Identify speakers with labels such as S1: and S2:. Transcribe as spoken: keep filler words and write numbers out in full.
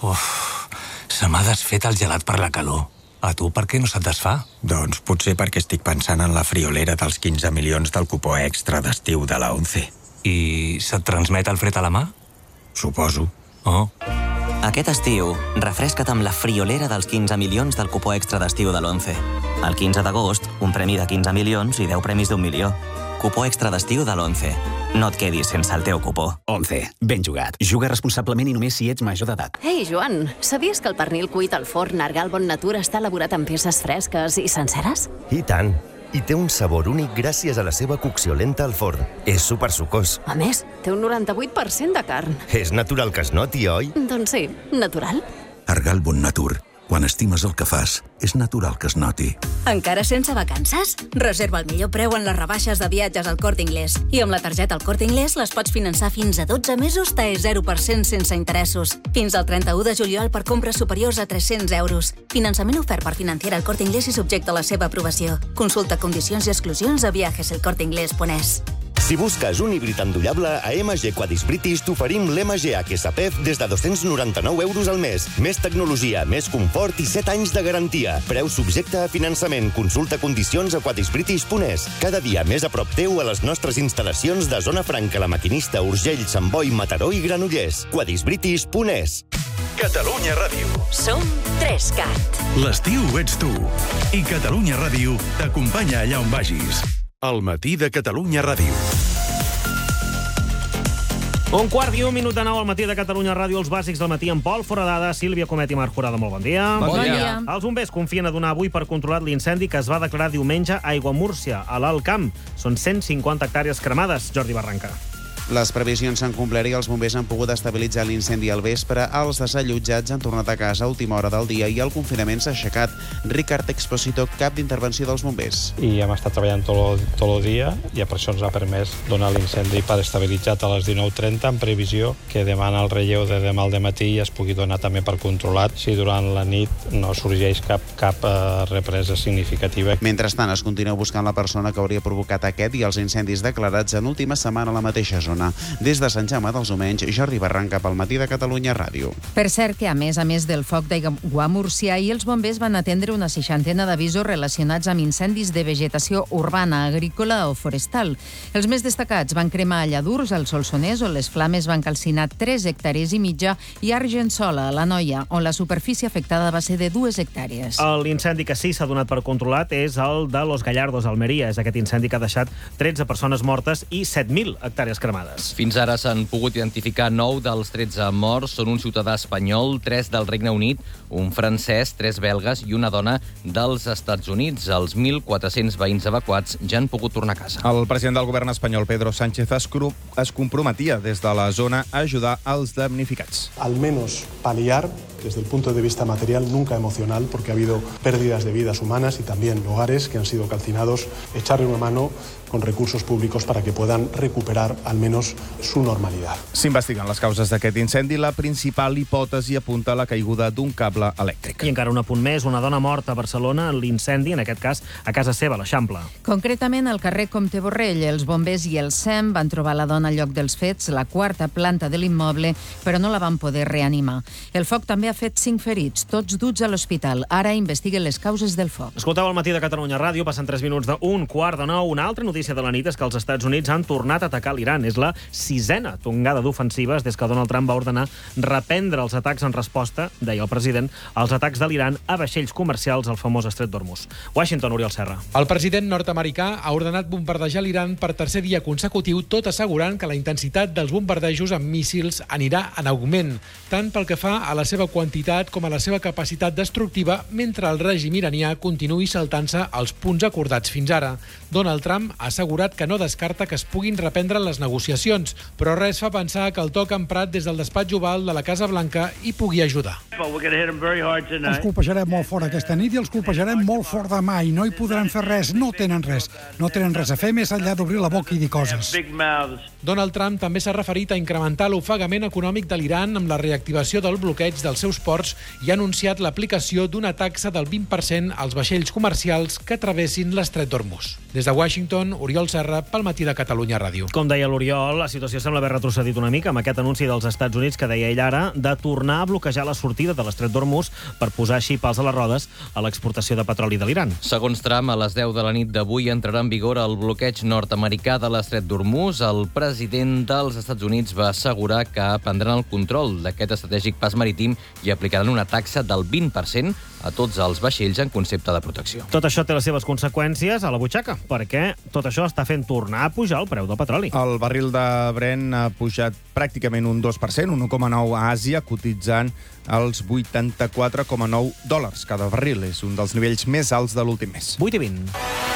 S1: Uf, se m'ha desfet el gelat per la calor. A tu per què no se't desfà?
S2: Doncs potser perquè estic pensant en la friolera dels quinze milions del cupó extra d'estiu de la ONCE.
S1: I se't transmet el fred a la mà?
S2: Suposo.
S1: Oh.
S3: Aquest estiu, refresca't amb la friolera dels quinze milions del cupó extra d'estiu de l'ONCE. El quinze d'agost, un premi de quinze milions i deu premis d'un milió. Cupó extra d'estiu de l'ONCE. No et quedis sense el teu cupó.
S4: ONCE. Ben jugat. Juga responsablement i només si ets major d'edat.
S5: Ei, Joan, sabies que el pernil cuit al forn Argal Bon Natur està elaborat amb peces fresques i senceres?
S6: I tant. I té un sabor únic gràcies a la seva cocció lenta al forn. És supersucós.
S5: A més, té un noranta-vuit per cent de carn.
S6: És natural que es noti, oi?
S5: Doncs sí, natural.
S7: Argal Bon Natur. Quan estimes el que fas, és natural que es noti.
S8: Encara sense vacances? Reserva el millor preu en les rebaixes de viatges al Corte Inglés. I amb la targeta al Corte Inglés les pots finançar fins a dotze mesos T E zero per cent sense interessos. Fins al trenta-u de juliol per compres superiors a tres-cents euros. Finançament ofert per Financiera al Corte Inglés i subjecte a la seva aprovació. Consulta condicions i exclusions a viajes el corte inglés punt es.
S6: Si busques un híbrid endollable, a M G Quadis British t'oferim l'M G H S P E F des de dos-cents noranta-nou euros al mes. Més tecnologia, més confort i set anys de garantia. Preu subjecte a finançament. Consulta condicions a quadis british punt es. Cada dia més a prop teu a les nostres instal·lacions de Zona Franca, La Maquinista, Urgell, Sant Boi, Mataró i Granollers. quadis british punt es.
S9: Catalunya Ràdio.
S8: Som Trescat.
S9: L'estiu ets tu. I Catalunya Ràdio t'acompanya allà on vagis. El matí de Catalunya Ràdio.
S10: Un quart i un minut de nou al matí de Catalunya Ràdio, els bàsics del matí amb Pol Foradada, Sílvia Comet i Marc Jurado. Molt bon dia.
S11: Bon, bon dia. dia.
S10: Els bombers confien a donar avui per controlat l'incendi que es va declarar diumenge a Aiguamúrcia, a l'Alt Camp. Són cent cinquanta hectàrees cremades. Jordi Barranca.
S11: Les previsions s'han complert i els bombers han pogut estabilitzar l'incendi al vespre. Els desallotjats han tornat a casa a última hora del dia i el confinament s'ha aixecat. Ricard Exposito, cap d'intervenció dels bombers.
S12: I hem estat treballant tot el, tot el dia i per això ens ha permès donar l'incendi per estabilitzat a les dinou trenta en previsió que demà el relleu de demà al dematí es pugui donar també per controlat si durant la nit no sorgeix cap, cap eh, represa significativa.
S11: Mentrestant, es continua buscant la persona que hauria provocat aquest i els incendis declarats en última setmana a la mateixa zona. Des de Sant Jaume dels Omenys, Jordi Barranca pel matí de Catalunya Ràdio.
S13: Per cert que, a més a més del foc d'Aiguamúrcia, ahir els bombers van atendre una seixantena d'avisos relacionats amb incendis de vegetació urbana, agrícola o forestal. Els més destacats van cremar a Lladurs, al Solsonès, on les flames van calcinar tres hectàrees i mitja, i a Argençola, a l'Anoia, on la superfície afectada va ser de dues hectàrees.
S10: L'incendi que sí s'ha donat per controlat és el de Los Gallardos, Almeria. És aquest incendi que ha deixat tretze persones mortes i set mil hectàrees cremades.
S14: Fins ara s'han pogut identificar nou dels tretze morts. Són un ciutadà espanyol, tres del Regne Unit, un francès, tres belgues i una dona dels Estats Units. Els mil quatre-cents veïns evacuats ja han pogut tornar a casa.
S15: El president del govern espanyol, Pedro Sánchez, es, es comprometia des de la zona a ajudar els damnificats.
S16: Al menos paliar, desde el punto de vista material, nunca emocional, porque ha habido pérdidas de vidas humanas y también hogares que han sido calcinados, echarle una mano con recursos públicos para que puedan recuperar al menos su normalidad.
S15: S'investiguen les causes d'aquest incendi. La principal hipòtesi apunta a la caiguda d'un cable elèctric.
S10: I encara un apunt més, una dona morta a Barcelona en l'incendi, en aquest cas a casa seva, a l'Eixample.
S13: Concretament al carrer Comte Borrell, els bombers i el S E M van trobar la dona al lloc dels fets, la quarta planta de l'immoble, però no la van poder reanimar. El foc també ha fet cinc ferits, tots duts a l'hospital. Ara investiguen les causes del foc.
S10: Escolteu el matí de Catalunya Ràdio, passen tres minuts d'un quart de nou. Una altra notícia de la nit és que els Estats Units han tornat a atacar l'Iran. És la sisena tongada d'ofensives des que Donald Trump va ordenar reprendre els atacs en resposta, deia el president, als atacs de l'Iran a vaixells comercials al famós estret d'Hormuz. Washington, Oriol Serra.
S17: El president nord-americà ha ordenat bombardejar l'Iran per tercer dia consecutiu, tot assegurant que la intensitat dels bombardejos amb míssils anirà en augment, tant pel que fa a la seva quantitat com a la seva capacitat destructiva, mentre el règim iranià continuï saltant-se els punts acordats fins ara. Donald Trump ha assegurat que no descarta que es puguin reprendre les negociacions, però res fa pensar que el toc emprat des del despatx oval de la Casa Blanca hi pugui ajudar.
S18: Els colpejarem molt fort aquesta nit i els colpejarem molt fort demà i no hi podran fer res, no tenen res. No tenen res a fer més enllà d'obrir la boca i dir coses.
S17: Donald Trump també s'ha referit a incrementar l'ofegament econòmic de l'Iran amb la reactivació del bloqueig dels seus ports i ha anunciat l'aplicació d'una taxa del vint per cent als vaixells comercials que travessin l'estret d'Hormuz. Des de Washington, Oriol Serra, pel Matí de Catalunya Ràdio.
S10: Com deia l'Oriol, la situació sembla haver retrocedit una mica amb aquest anunci dels Estats Units que deia ell ara de tornar a bloquejar la sortida de l'estret d'Hormuz per posar així pals a les rodes a l'exportació de petroli de l'Iran.
S14: Segons Trump, a les deu de la nit d'avui entrarà en vigor el bloqueig nord-americà de l'estret d'Hormuz. El president dels Estats Units va assegurar que prendran el control d'aquest estratègic pas marítim i aplicaran una taxa del vint per cent a tots els vaixells en concepte de protecció.
S10: Tot això té les seves conseqüències a la butxaca, perquè tot això està fent tornar a pujar el preu del petroli.
S15: El barril de Brent ha pujat pràcticament un dos per cent, un un coma nou a Àsia, cotitzant els vuitanta-quatre coma nou dòlars cada barril. És un dels nivells més alts de l'últim mes.
S10: vuit i vint.